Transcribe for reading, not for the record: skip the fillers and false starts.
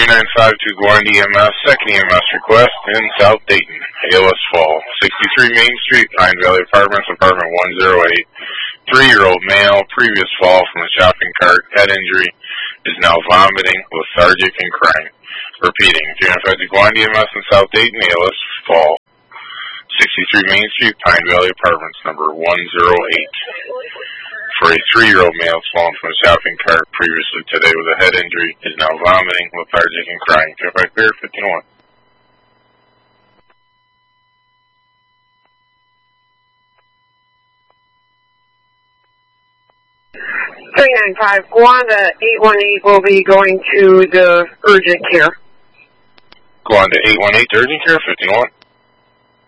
395 to Guaranda EMS, second EMS request in South Dayton, ALS Fall. 63 Main Street, Pine Valley Apartments, apartment 108. 3-year-old male, previous fall from a shopping cart, head injury, is now vomiting, lethargic, and crying. Repeating, 395 to Guaranda EMS in South Dayton, ALS Fall. 63 Main Street, Pine Valley Apartments, number 108. For a 3-year-old male fallen from a shopping cart previously today with a head injury, is now vomiting, lethargic, and crying. 395 clear, 1501. 395, Guaranda 818 will be going to the urgent care. Guaranda 818 to urgent care, 1501.